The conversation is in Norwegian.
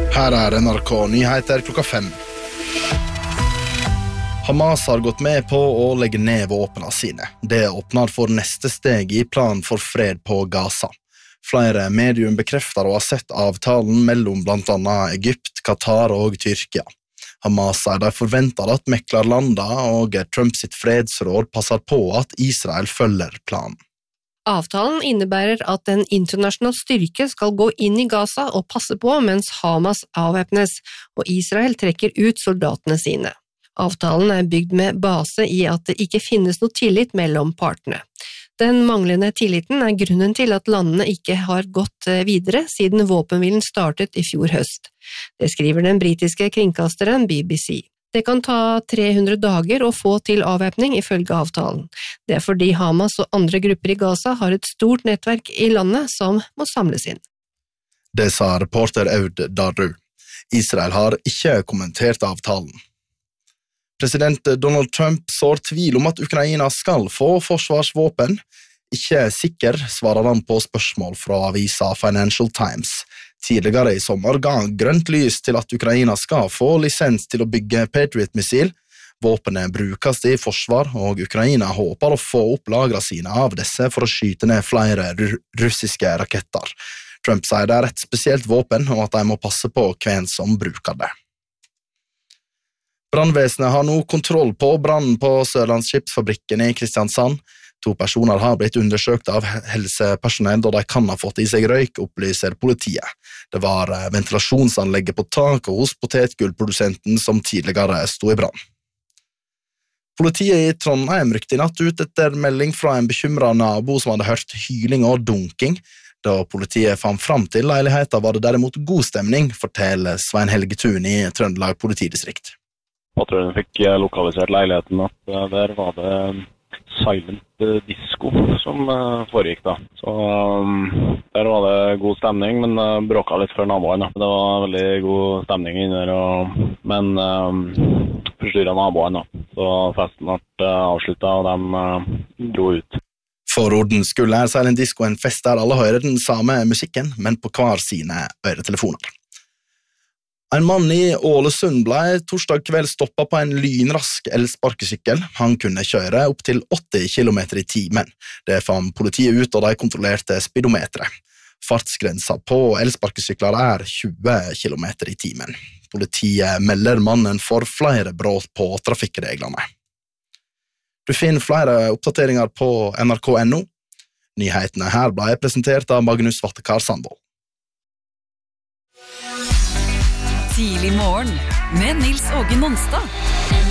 Her NRK Nyheter klokka 5. Hamas har gått med på å legge ned våpnene sine. Det åpner for neste steg i planen for fred på Gaza. Flere medium bekrefter å ha sett avtalen mellom blant annet Egypt, Qatar og Tyrkia. Hamas sier de forventer at meklerlandene og Trump sitt fredsråd passer på at Israel følger planen. Avtalen innebærer at en internasjonal styrke skal gå inn i Gaza og passe på mens Hamas avvæpnes, og Israel trekker ut soldatene sine. Avtalen er bygd med base i at det ikke finnes noe tillit mellom partene. Den manglende tilliten er grunnen til at landene ikke har gått videre siden våpenhvilen startet i fjor høst. Det skriver den britiske kringkasteren BBC. Det kan ta 300 dager å få til avvæpning ifølge avtalen. Det er fordi Hamas og andre grupper i Gaza har et stort nettverk i landet som må samles inn. Det sa reporter Aud Darru. Israel har ikke kommentert avtalen. President Donald Trump sår tvil om at Ukraina skal få forsvarsvåpen. Ikke sikker, svarer han på spørsmål fra avisa Financial Times. Tidligere i sommer ga han grønt lys til at Ukraina skal få lisens til å bygge Patriot-missil. Våpenet brukes i forsvar, og Ukraina håper å få opp lagrene sine av disse for å skyte ned flere russiske raketter. Trump sier det er et spesielt våpen, og at de må passe på hvem som bruker det. Brannvesenet har nå kontroll på brannen på Sørlandsskipsfabrikken i Kristiansand. 2 personer har blitt undersøkt av helsepersonell da de kan ha fått i seg røyk, opplyser politiet. Det var ventilasjonsanlegget på taket hos potetgullprodusenten som tidligere sto i brann. Politiet i Trondheim rykte i natt ut etter melding fra en bekymret nabo som hadde hørt hyling og dunking. Da politiet fant fram til leiligheten var det derimot god stemning, forteller Svein Helge Thun i Trøndelag politidistrikt. Patruljen fikk lokalisert leiligheten at der var det silent disco som foregikk da. Så der var det god stemning, men bråka litt for naboene. Det var veldig god stemning inne der, men forstyrret naboene. Så festen ble avsluttet, og de dro ut. For ordens skyld er silent disco en fest der alle hører den samme musikken, men på hver sine øretelefoner. En mann i Ålesund ble torsdag kveld stoppet på en lynrask elsparkesykkel. Han kunne kjøre opp til 80 km i timen. Det fant politiet ut, og de kontrollerte speedometeret. Fartsgrensa på elsparkesykler er 20 km i timen. Politiet melder mannen for flere brudd på trafikkreglene. Du finner flere oppdateringer på nrk.no. Nyhetene her ble presentert av Magnus Vattekar Sandvold. Tidlig morgen med Nils Åge Nonstad.